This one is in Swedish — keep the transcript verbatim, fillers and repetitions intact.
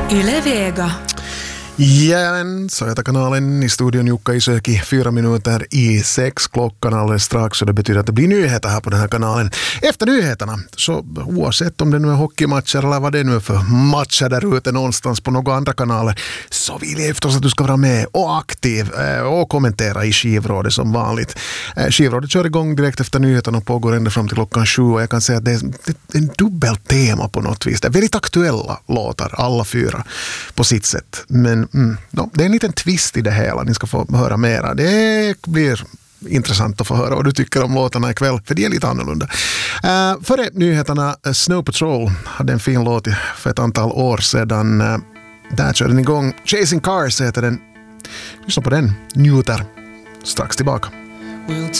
Yle Vega. Jälleen Söta-kanalen i studion Jukka Isöki, fyra minuter i sex klockan alldeles strax, så det betyder att det blir nyheter här på den här kanalen. Efter nyheterna, så oavsett om det nu är hockeymatcher eller vad det nu är för matcher där ute någonstans på några andra kanaler, så vill jag förstås att du ska vara med och aktiv och kommentera i Skivrådet som vanligt. Skivrådet kör igång direkt efter nyheterna och pågår ända fram till klockan sju, och jag kan säga att det är en dubbel tema på något vis. Det är väldigt aktuella låtar, alla fyra på sitt sätt, men Mm. No, det är en liten twist i det hela. Ni ska få höra mera. Det blir intressant att få höra vad du tycker om låtarna ikväll, för det är lite annorlunda. Uh, före nyheterna, Snow Patrol hade en fin låt för ett antal år sedan. Uh, där kör den igång. Chasing Cars heter den. Lyssna på den. Njuter. Strax tillbaka. We'll